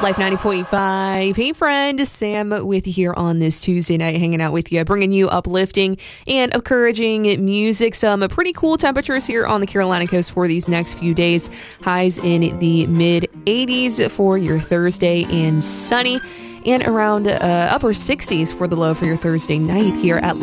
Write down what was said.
Life 90.5. Hey, friend. Sam with you here on this Tuesday night, hanging out with you, bringing you uplifting and encouraging music. Some pretty cool temperatures here on the Carolina coast for these next few days. Highs in the mid 80s for your Thursday and sunny, and around upper 60s for the low for your Thursday night here at